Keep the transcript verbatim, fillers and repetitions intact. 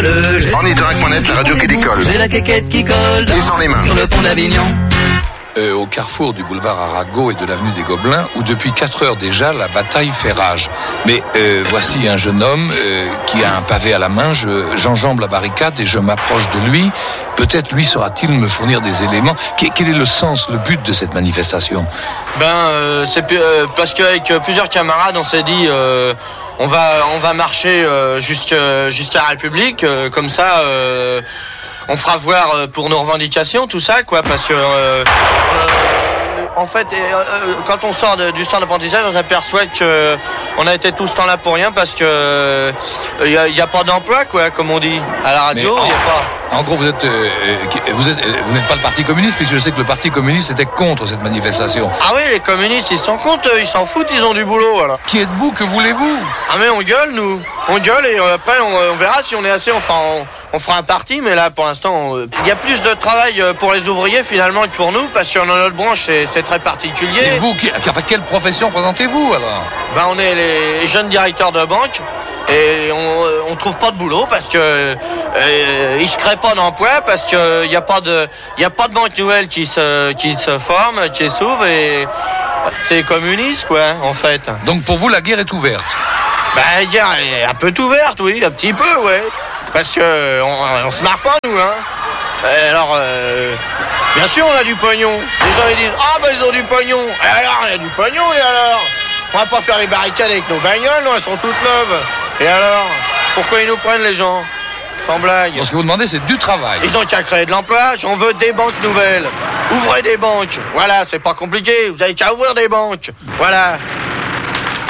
décolle. Ornithorac point net, la radio qui décolle. J'ai la quéquette qui colle. Descends les mains. Sur le pont d'Avignon. Euh, au carrefour du boulevard Arago et de l'avenue des Gobelins, où depuis quatre heures déjà la bataille fait rage. Mais euh, voici un jeune homme euh, qui a un pavé à la main. Je, j'enjambe la barricade et je m'approche de lui. Peut-être lui saura-t-il me fournir des éléments. Quel, quel est le sens, le but de cette manifestation? Ben, euh, c'est euh, parce qu'avec plusieurs camarades, on s'est dit, euh, on va, on va marcher euh, jusqu'à, jusqu'à la République, euh, comme ça. Euh, On fera voir pour nos revendications, tout ça, quoi, parce que, euh, euh, en fait, euh, quand on sort de, du centre d'apprentissage, on s'aperçoit que on a été tout ce temps-là pour rien, parce que il euh, y, y a pas d'emploi, quoi, comme on dit à la radio. En, y a pas. En gros, vous êtes, euh, vous êtes, vous n'êtes pas le Parti communiste, puisque je sais que le Parti communiste était contre cette manifestation. Ah oui, les communistes, ils sont contre, ils s'en foutent, ils ont du boulot, voilà. Qui êtes-vous? Que voulez-vous? Ah mais on gueule, nous. On gueule et euh, après on, on verra si on est assez. Enfin, on, on fera un parti, mais là pour l'instant, il euh, y a plus de travail pour les ouvriers finalement que pour nous, parce que dans notre branche c'est, c'est très particulier. Et vous, qui, enfin, quelle profession présentez-vous alors? Ben on est les jeunes directeurs de banque. Et on, on trouve pas de boulot parce que euh, ils se créent pas d'emploi, parce que il y a pas de il y a pas de banque nouvelle qui se qui se forme, qui s'ouvre, et c'est communiste, quoi, en fait. Donc pour vous la guerre est ouverte? Ben la guerre elle est un peu ouverte, oui, un petit peu, ouais, parce que on, on se marre pas, nous, hein. Et alors euh, bien sûr on a du pognon. Les gens ils disent ah ben ils ont du pognon. Et alors il y a du pognon, et alors on va pas faire les barricades avec nos bagnoles, non, elles sont toutes neuves. Et alors, pourquoi ils nous prennent, les gens? Sans blague. Ce que vous demandez, c'est du travail. Ils ont qu'à créer de l'emploi. J'en veux des banques nouvelles. Ouvrez des banques. Voilà, c'est pas compliqué. Vous avez qu'à ouvrir des banques. Voilà.